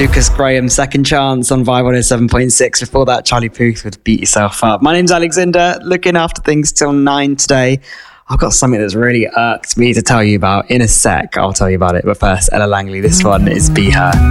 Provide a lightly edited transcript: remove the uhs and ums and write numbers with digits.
Lucas Graham, Second Chance on Vibe 107.6. Before that, Charlie Puth with Beat Yourself Up. My name's Alexander, looking after things till 9 today. I've got something that's really irked me to tell you about in a sec. I'll tell you about it, but first, Ella Langley. This one is Be Her.